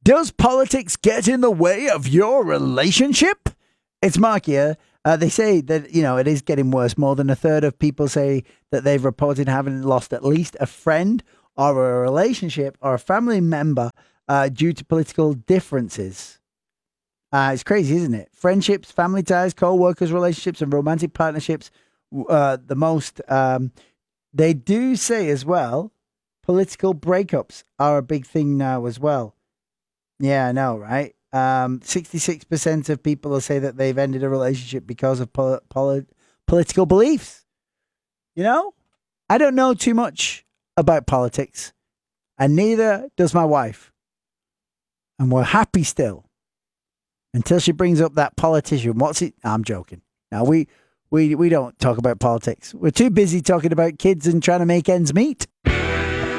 Does politics get in the way of your relationship? It's Mark here. They say that, it is getting worse. More than a third of people say that they've reported having lost at least a friend or a relationship or a family member due to political differences. It's crazy, isn't it? Friendships, family ties, co-workers, relationships, and romantic partnerships. The most, they do say as well, political breakups are a big thing now as well. Yeah, I know, right? 66% of people will say that they've ended a relationship because of political beliefs. I don't know too much about politics, and neither does my wife. And we're happy still until she brings up that politician. What's it? I'm joking. Now, we don't talk about politics. We're too busy talking about kids and trying to make ends meet.